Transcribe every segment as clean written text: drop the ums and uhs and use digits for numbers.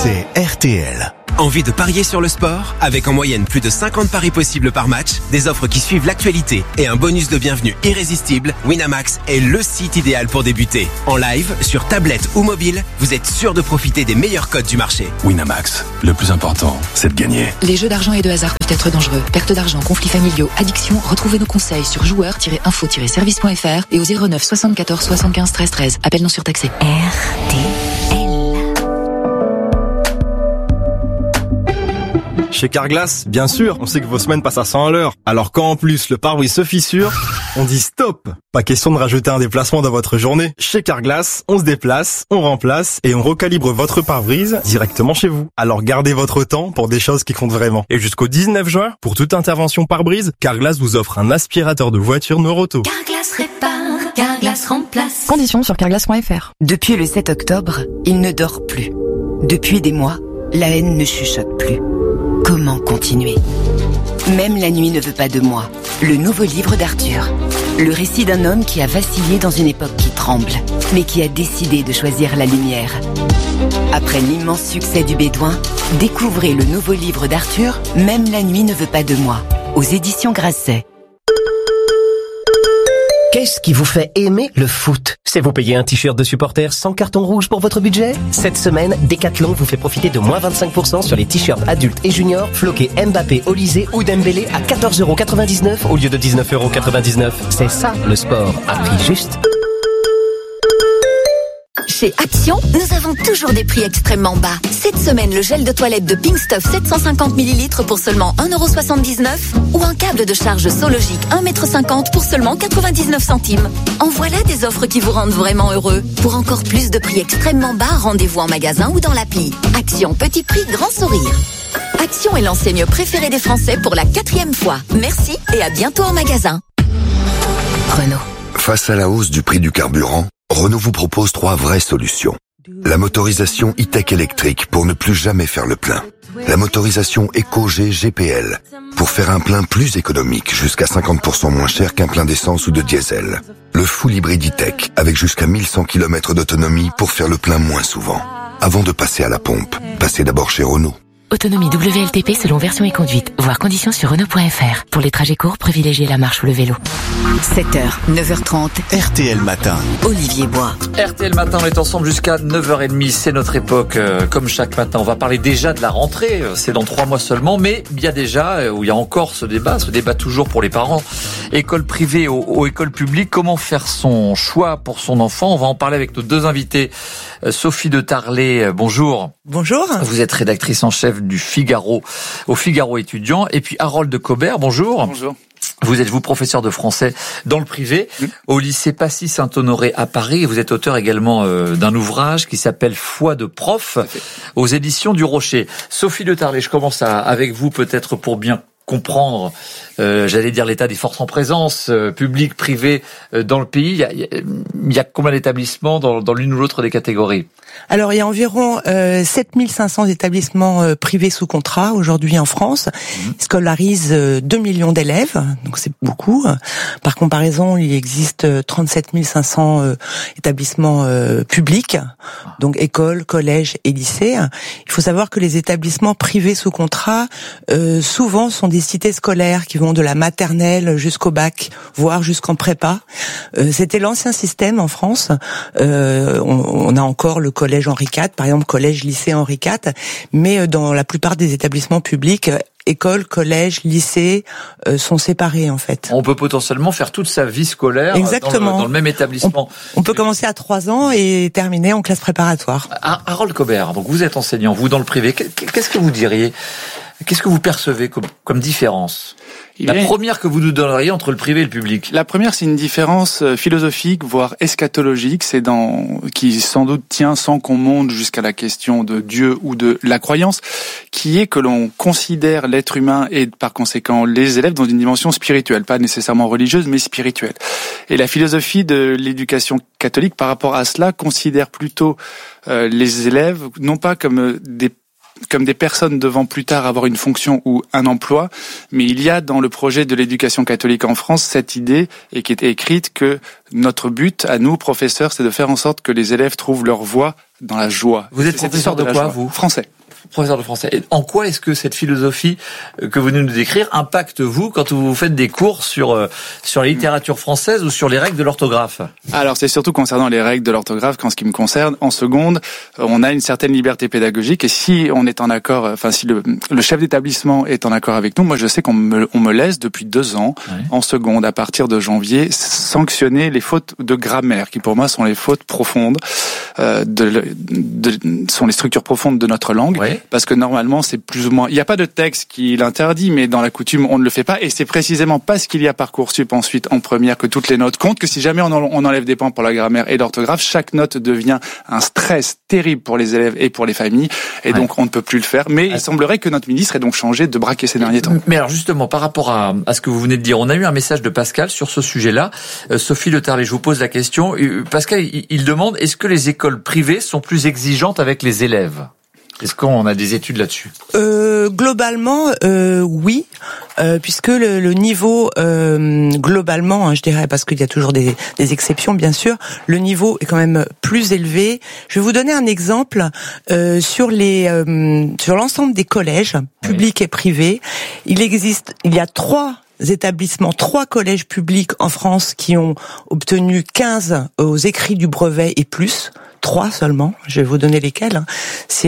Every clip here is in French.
c'est RTL. Envie de parier sur le sport? Avec en moyenne plus de 50 paris possibles par match, des offres qui suivent l'actualité et un bonus de bienvenue irrésistible, Winamax est le site idéal pour débuter. En live, sur tablette ou mobile, vous êtes sûr de profiter des meilleurs codes du marché. Winamax, le plus important, c'est de gagner. Les jeux d'argent et de hasard peuvent être dangereux. Perte d'argent, conflits familiaux, addiction. Retrouvez nos conseils sur joueurs-info-service.fr et au 09 74 75 13 13. Appel non surtaxé. RTL. Chez Carglass, bien sûr, on sait que vos semaines passent à 100 à l'heure. Alors quand en plus le pare-brise se fissure, on dit stop. Pas question de rajouter un déplacement dans votre journée. Chez Carglass, on se déplace, on remplace et on recalibre votre pare-brise directement chez vous. Alors gardez votre temps pour des choses qui comptent vraiment. Et jusqu'au 19 juin, pour toute intervention pare-brise, Carglass vous offre un aspirateur de voiture Neuroto. Carglass répare, Carglass remplace. Conditions sur carglass.fr. Depuis le 7 octobre, il ne dort plus. Depuis des mois, la haine ne chuchote plus. Comment continuer? Même la nuit ne veut pas de moi. Le nouveau livre d'Arthur. Le récit d'un homme qui a vacillé dans une époque qui tremble, mais qui a décidé de choisir la lumière. Après l'immense succès du Bédouin, découvrez le nouveau livre d'Arthur, Même la nuit ne veut pas de moi, aux éditions Grasset. Qu'est-ce qui vous fait aimer le foot? C'est vous payer un t-shirt de supporter sans carton rouge pour votre budget? Cette semaine, Decathlon vous fait profiter de moins 25% sur les t-shirts adultes et juniors floqués Mbappé, Olysée ou Dembélé à 14,99€ au lieu de 19,99€. C'est ça le sport, à prix juste. Chez Action, nous avons toujours des prix extrêmement bas. Cette semaine, le gel de toilette de Pink Stuff 750 ml pour seulement 1,79€ ou un câble de charge Sologic 1,50 m pour seulement 99 centimes. En voilà des offres qui vous rendent vraiment heureux. Pour encore plus de prix extrêmement bas, rendez-vous en magasin ou dans l'appli. Action, petit prix, grand sourire. Action est l'enseigne préférée des Français pour la 4e fois. Merci et à bientôt en magasin. Renault. Face à la hausse du prix du carburant, Renault vous propose 3 vraies solutions. La motorisation e-tech électrique pour ne plus jamais faire le plein. La motorisation EcoG GPL pour faire un plein plus économique, jusqu'à 50% moins cher qu'un plein d'essence ou de diesel. Le full hybride e-tech avec jusqu'à 1100 km d'autonomie pour faire le plein moins souvent. Avant de passer à la pompe, passez d'abord chez Renault. Autonomie WLTP selon version et conduite. Voir conditions sur Renault.fr. Pour les trajets courts, privilégiez la marche ou le vélo. 7h, 9h30. RTL Matin. Olivier Bois. RTL Matin, on est ensemble jusqu'à 9h30. C'est notre époque, comme chaque matin. On va parler déjà de la rentrée. C'est dans 3 mois seulement. Mais il y a déjà, où il y a encore ce débat toujours pour les parents. École privée ou école publique. Comment faire son choix pour son enfant? On va en parler avec nos 2 invités. Sophie de Tarlet, bonjour. Bonjour. Vous êtes rédactrice en chef du Figaro, au Figaro étudiant. Et puis Harold de Cobert, bonjour. Bonjour. Vous êtes professeur de français dans le privé au lycée Passy-Saint-Honoré à Paris. Et vous êtes auteur également d'un ouvrage qui s'appelle Foi de prof aux éditions du Rocher. Sophie de Tarlet, je commence avec vous peut-être pour bien comprendre, j'allais dire l'état des forces en présence, public, privé, dans le pays. Il y a combien d'établissements dans l'une ou l'autre des catégories? Alors, il y a environ 7500 établissements privés sous contrat aujourd'hui en France. Ils scolarisent 2 millions d'élèves, donc c'est beaucoup. Par comparaison, il existe 37 500 établissements publics, donc écoles, collèges et lycées. Il faut savoir que les établissements privés sous contrat, souvent sont des cités scolaires qui vont de la maternelle jusqu'au bac, voire jusqu'en prépa. C'était l'ancien système en France. On a encore le collège Henri IV, par exemple collège-lycée Henri IV, mais dans la plupart des établissements publics, école, collège, lycée sont séparés en fait. On peut potentiellement faire toute sa vie scolaire dans le même établissement. On peut commencer à 3 ans et terminer en classe préparatoire. Harold Cobert, donc vous êtes enseignant, vous dans le privé, qu'est-ce que vous diriez? Qu'est-ce que vous percevez comme différence? La première que vous nous donneriez entre le privé et le public? La première, c'est une différence philosophique, voire eschatologique. Qui sans doute tient sans qu'on monte jusqu'à la question de Dieu ou de la croyance, qui est que l'on considère l'être humain et par conséquent les élèves dans une dimension spirituelle, pas nécessairement religieuse, mais spirituelle. Et la philosophie de l'éducation catholique, par rapport à cela, considère plutôt les élèves non pas comme des personnes devant plus tard avoir une fonction ou un emploi, mais il y a dans le projet de l'éducation catholique en France cette idée, et qui était écrite, que notre but, à nous, professeurs, c'est de faire en sorte que les élèves trouvent leur voie dans la joie. Vous êtes professeur de quoi, vous? Français. professeur de français. Et en quoi est-ce que cette philosophie que vous venez de nous décrire impacte vous quand vous faites des cours sur la littérature française ou sur les règles de l'orthographe? Alors c'est surtout concernant les règles de l'orthographe qu'en ce qui me concerne, en seconde, on a une certaine liberté pédagogique et si on est en accord, enfin si le chef d'établissement est en accord avec nous, moi je sais qu'on me laisse depuis 2 ans, en seconde, à partir de janvier, sanctionner les fautes de grammaire qui pour moi sont les fautes profondes, sont les structures profondes de notre langue, parce que normalement c'est plus ou moins, il n'y a pas de texte qui l'interdit, mais dans la coutume on ne le fait pas et c'est précisément parce qu'il y a Parcoursup ensuite en première que toutes les notes comptent, que si jamais on enlève des points pour la grammaire et l'orthographe, chaque note devient un stress terrible pour les élèves et pour les familles et donc on ne peut plus le faire, mais il semblerait que notre ministre ait donc changé de braquet ces derniers temps. Mais alors justement par rapport à ce que vous venez de dire, on a eu un message de Pascal sur ce sujet-là. Sophie Le Tarlet, je vous pose la question. Pascal, il demande, est-ce que les écoles privées sont plus exigeantes avec les élèves? Est-ce qu'on a des études là-dessus? Globalement, oui, puisque le niveau globalement, je dirais, parce qu'il y a toujours des exceptions, bien sûr, le niveau est quand même plus élevé. Je vais vous donner un exemple sur l'ensemble des collèges publics et privés. Il y a 3 collèges publics en France qui ont obtenu 15 aux écrits du brevet et plus. 3 seulement, je vais vous donner lesquels. C'est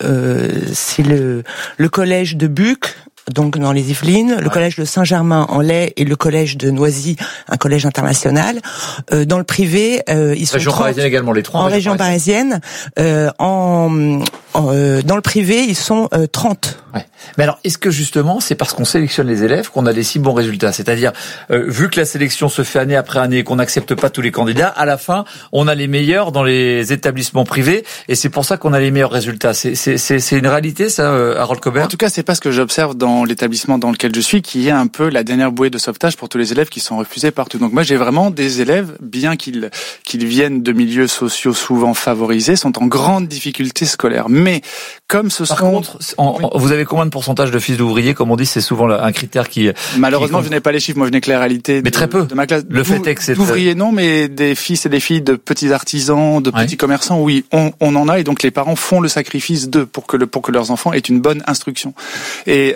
le collège de Buc, donc dans les Yvelines, le collège de Saint-Germain-en-Laye et le collège de Noisy, un collège international. Dans le privé, ils sont région parisienne également, les 3 en région parisienne. Dans le privé, ils sont 30. Ouais. Mais alors, est-ce que justement, c'est parce qu'on sélectionne les élèves qu'on a des si bons résultats? C'est-à-dire, vu que la sélection se fait année après année et qu'on n'accepte pas tous les candidats, à la fin, on a les meilleurs dans les établissements privés et c'est pour ça qu'on a les meilleurs résultats. C'est une réalité, ça, Harold Cobert? En tout cas, c'est pas ce que j'observe dans l'établissement dans lequel je suis, qui est un peu la dernière bouée de sauvetage pour tous les élèves qui sont refusés partout. Donc moi, j'ai vraiment des élèves, bien qu'ils viennent de milieux sociaux souvent favorisés, sont en grande difficulté scolaire. Mais comme ce Par contre, vous avez combien de pourcentage de fils d'ouvriers? Comme on dit, c'est souvent un critère qui... Malheureusement, je n'ai pas les chiffres. Moi, je n'ai que la réalité mais très peu. De ma classe. Le fait est que c'est... D'ouvriers, non, mais des fils et des filles de petits artisans, de petits commerçants, oui, on en a. Et donc, les parents font le sacrifice pour que leurs enfants aient une bonne instruction. Et...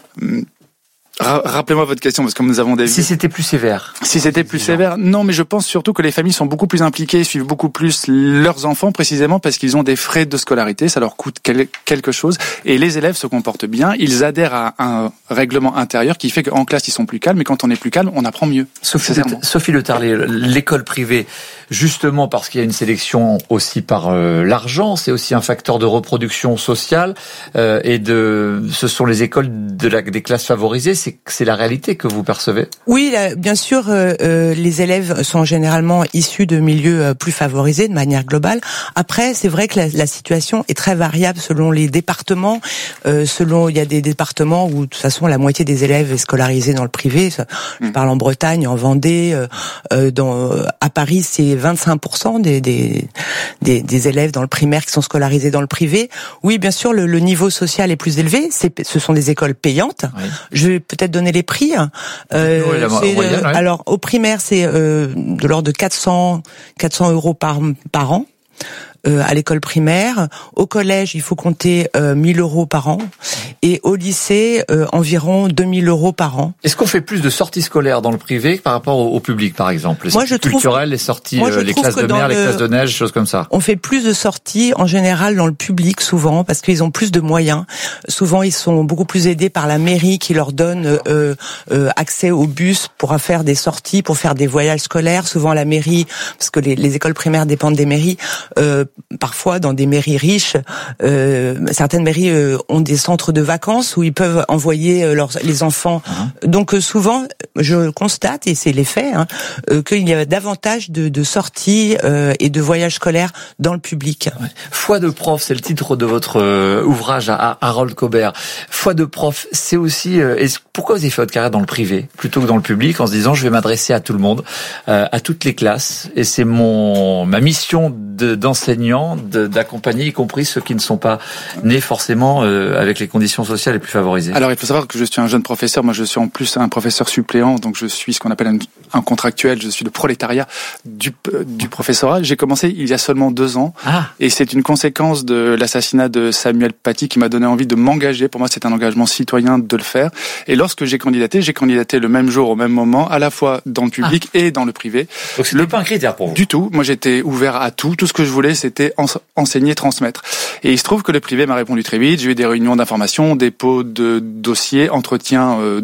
Rappelez-moi votre question, parce que nous avons des... Si c'était plus sévère. Si c'était plus sévère, non, mais je pense surtout que les familles sont beaucoup plus impliquées, suivent beaucoup plus leurs enfants, précisément parce qu'ils ont des frais de scolarité, ça leur coûte quelque chose, et les élèves se comportent bien, ils adhèrent à un règlement intérieur qui fait qu'en classe ils sont plus calmes, et quand on est plus calme, on apprend mieux. Sophie Le Tarlet, l'école privée, justement parce qu'il y a une sélection aussi par l'argent, c'est aussi un facteur de reproduction sociale, ce sont les écoles des classes favorisées. C'est la réalité que vous percevez? Oui, bien sûr, les élèves sont généralement issus de milieux plus favorisés de manière globale. Après, c'est vrai que la situation est très variable selon les départements. Il y a des départements où de toute façon la moitié des élèves est scolarisée dans le privé. Je parle en Bretagne, en Vendée, à Paris, c'est 25% des élèves dans le primaire qui sont scolarisés dans le privé. Oui, bien sûr, le niveau social est plus élevé. Ce sont des écoles payantes. Oui. Je vais peut-être donner les prix. Alors, au primaire, c'est de l'ordre de 400 € par an. À l'école primaire. Au collège, il faut compter 1 000 € par an. Et au lycée, environ 2 000 € par an. Est-ce qu'on fait plus de sorties scolaires dans le privé par rapport au public, par exemple? Les sorties culturelles, les sorties, les classes de mer, les classes de neige, choses comme ça. On fait plus de sorties, en général, dans le public, souvent, parce qu'ils ont plus de moyens. Souvent, ils sont beaucoup plus aidés par la mairie qui leur donne accès au bus pour faire des sorties, pour faire des voyages scolaires. Souvent, la mairie, parce que les écoles primaires dépendent des mairies, parfois dans des mairies riches, certaines mairies ont des centres de vacances où ils peuvent envoyer les enfants. Donc souvent, je constate, et c'est les faits, qu'il y a davantage de sorties et de voyages scolaires dans le public. Ouais. Foi de prof, c'est le titre de votre ouvrage à Harold Cobert. Foi de prof, c'est aussi... pourquoi vous avez fait votre carrière dans le privé plutôt que dans le public, en se disant je vais m'adresser à tout le monde, à toutes les classes, et c'est ma mission d'enseignant d'accompagner, y compris ceux qui ne sont pas nés forcément avec les conditions sociales les plus favorisées. Alors, il faut savoir que je suis un jeune professeur. Moi, je suis en plus un professeur suppléant, donc je suis ce qu'on appelle un contractuel, je suis le prolétariat du professorat. J'ai commencé il y a seulement 2 ans. Et c'est une conséquence de l'assassinat de Samuel Paty qui m'a donné envie de m'engager. Pour moi, c'est un engagement citoyen de le faire. Et lorsque j'ai candidaté le même jour, au même moment, à la fois dans le public et dans le privé. Donc c'était pas un critère pour vous? Du tout. Moi, j'étais ouvert à tout. Tout ce que je voulais, c'était enseigner, transmettre. Et il se trouve que le privé m'a répondu très vite. J'ai eu des réunions d'information, dépôt de dossiers, entretien